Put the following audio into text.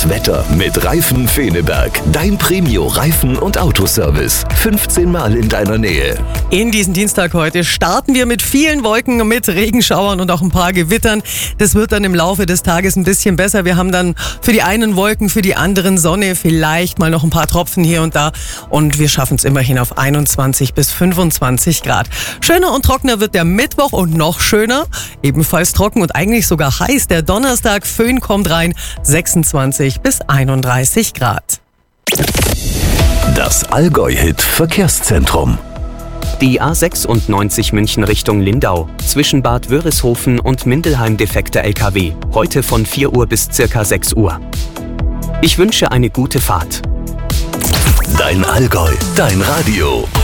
Das Wetter mit Reifen Feneberg. Dein Premio-Reifen- und Autoservice. 15 Mal in deiner Nähe. In diesen Dienstag heute starten wir mit vielen Wolken, mit Regenschauern und auch ein paar Gewittern. Das wird dann im Laufe des Tages ein bisschen besser. Wir haben dann für die einen Wolken, für die anderen Sonne, vielleicht mal noch ein paar Tropfen hier und da. Und wir schaffen es immerhin auf 21 bis 25 Grad. Schöner und trockener wird der Mittwoch und noch schöner. Ebenfalls trocken und eigentlich sogar heiß. Der Donnerstag, Föhn kommt rein, 26 bis 31 Grad. Das Allgäu-Hit Verkehrszentrum. Die A96 München Richtung Lindau. Zwischen Bad Wörishofen und Mindelheim defekter LKW. Heute von 4 Uhr bis circa 6 Uhr. Ich wünsche eine gute Fahrt. Dein Allgäu, dein Radio.